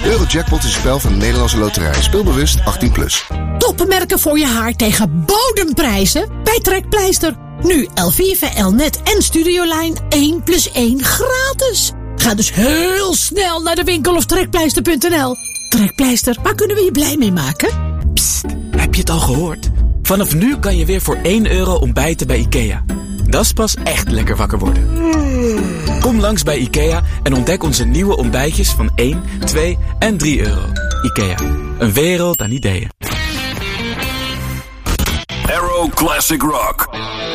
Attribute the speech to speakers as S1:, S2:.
S1: Eurojackpot is een spel van de Nederlandse Loterij. Speel bewust 18+.
S2: Topmerken voor je haar tegen bodemprijzen bij Trekpleister. Nu Elvive, Elnet en Studiolijn 1+1 gratis. Ga dus heel snel naar de winkel of trekpleister.nl. Trekpleister, waar kunnen we je blij mee maken?
S3: Psst, heb je het al gehoord? Vanaf nu kan je weer voor €1 ontbijten bij IKEA. Dat is pas echt lekker wakker worden. Kom langs bij IKEA en ontdek onze nieuwe ontbijtjes van 1, 2 en €3. IKEA, een wereld aan ideeën.
S4: Aero Classic Rock.